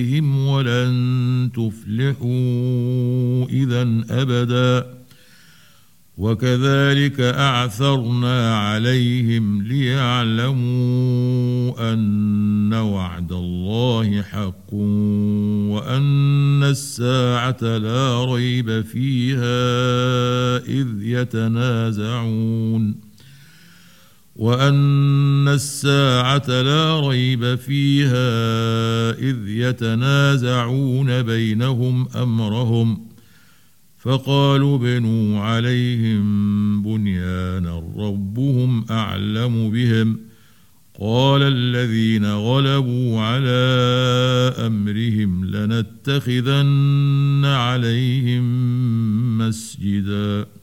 ولن تفلحوا إذا أبدا. وكذلك أعثرنا عليهم ليعلموا أن وعد الله حق وأن الساعة لا ريب فيها إذ يتنازعون بينهم أمرهم فقالوا بنوا عليهم بنيانا ربهم أعلم بهم قال الذين غلبوا على أمرهم لنتخذن عليهم مسجدا.